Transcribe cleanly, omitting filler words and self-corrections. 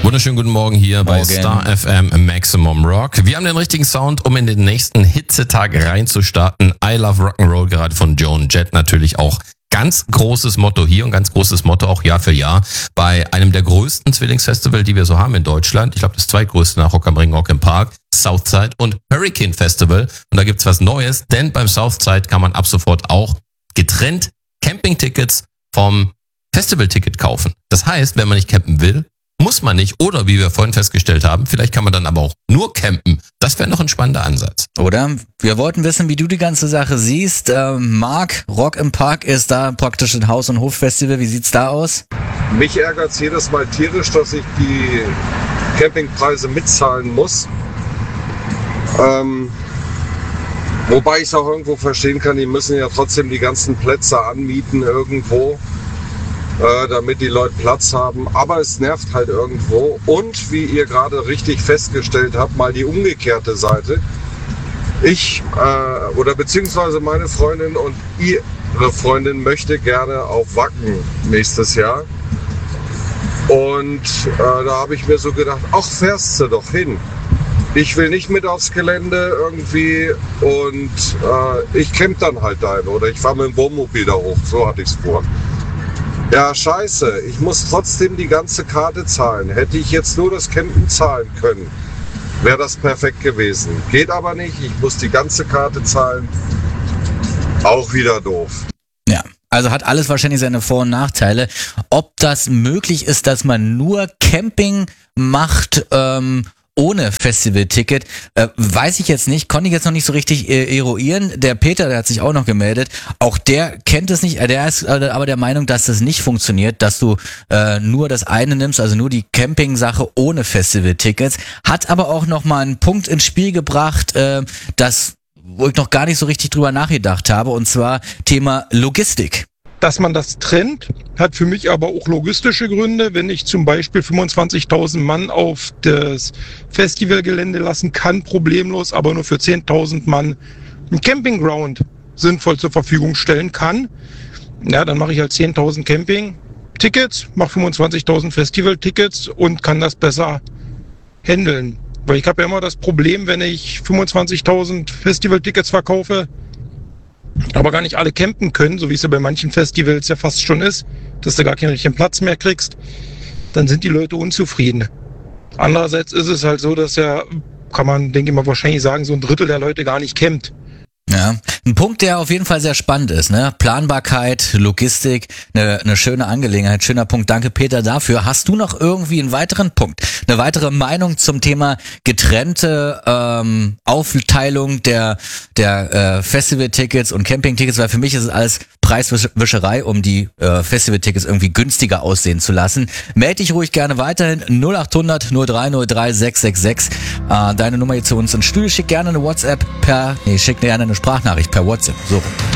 Wunderschönen guten Morgen hier bei Star FM Maximum Rock. Wir haben den richtigen Sound, um in den nächsten Hitzetag reinzustarten. I Love Rock'n'Roll, gerade von Joan Jett, natürlich auch ganz großes Motto hier und ganz großes Motto auch Jahr für Jahr bei einem der größten Zwillingsfestival, die wir so haben in Deutschland. Ich glaube, das zweitgrößte nach Rock am Ring, Rock im Park, Southside und Hurricane Festival. Und da gibt's was Neues, denn beim Southside kann man ab sofort auch getrennt Campingtickets vom Festivalticket kaufen. Das heißt, wenn man nicht campen will, muss man nicht. Oder wie wir vorhin festgestellt haben, vielleicht kann man dann aber auch nur campen. Das wäre noch ein spannender Ansatz. Oder? Wir wollten wissen, wie du die ganze Sache siehst. Marc, Rock im Park ist da praktisch ein Haus- und Hoffestival. Wie sieht's da aus? Mich ärgert es jedes Mal tierisch, dass ich die Campingpreise mitzahlen muss. Wobei ich es auch irgendwo verstehen kann, die müssen ja trotzdem die ganzen Plätze anmieten irgendwo, damit die Leute Platz haben. Aber es nervt halt irgendwo. Und wie ihr gerade richtig festgestellt habt, mal die umgekehrte Seite. Ich oder beziehungsweise meine Freundin und ihre Freundin möchte gerne auf Wacken nächstes Jahr. Und da habe ich mir so gedacht, ach, fährst du doch hin. Ich will nicht mit aufs Gelände irgendwie und ich camp dann halt dahin oder ich fahre mit dem Wohnmobil da hoch. So hatte ich es vor. Ja, scheiße, ich muss trotzdem die ganze Karte zahlen. Hätte ich jetzt nur das Campen zahlen können, wäre das perfekt gewesen. Geht aber nicht, ich muss die ganze Karte zahlen. Auch wieder doof. Ja, also hat alles wahrscheinlich seine Vor- und Nachteile. Ob das möglich ist, dass man nur Camping macht, ohne Festivalticket, weiß ich jetzt nicht, konnte ich jetzt noch nicht so richtig eruieren. Der Peter, der hat sich auch noch gemeldet, auch der kennt es nicht, der ist aber der Meinung, dass das nicht funktioniert, dass du nur das eine nimmst, also nur die Camping-Sache ohne Festivaltickets, hat aber auch noch mal einen Punkt ins Spiel gebracht, wo ich noch gar nicht so richtig drüber nachgedacht habe, und zwar Thema Logistik. Dass man das trennt, hat für mich aber auch logistische Gründe. Wenn ich zum Beispiel 25.000 Mann auf das Festivalgelände lassen kann, problemlos, aber nur für 10.000 Mann ein Campingground sinnvoll zur Verfügung stellen kann, ja, dann mache ich halt 10.000 Camping-Tickets, mache 25.000 Festival-Tickets und kann das besser handeln. Weil ich habe ja immer das Problem, wenn ich 25.000 Festival-Tickets verkaufe, aber gar nicht alle campen können, so wie es ja bei manchen Festivals ja fast schon ist, dass du gar keinen richtigen Platz mehr kriegst, dann sind die Leute unzufrieden. Andererseits ist es halt so, dass ja, kann man, denke ich mal, wahrscheinlich sagen, so ein Drittel der Leute gar nicht campt. Ja, ein Punkt, der auf jeden Fall sehr spannend ist, ne? Planbarkeit, Logistik, eine schöne Angelegenheit, schöner Punkt. Danke, Peter, dafür. Hast du noch irgendwie einen weiteren Punkt, eine weitere Meinung zum Thema getrennte Aufteilung der Festivaltickets und Campingtickets? Weil für mich ist es alles Preiswischerei, um die Festivaltickets irgendwie günstiger aussehen zu lassen. Meld dich ruhig gerne weiterhin 0800 0303 666. Deine Nummer hier zu uns ins Studio. Schick gerne eine WhatsApp schick gerne eine Sprachnachricht per WhatsApp. So.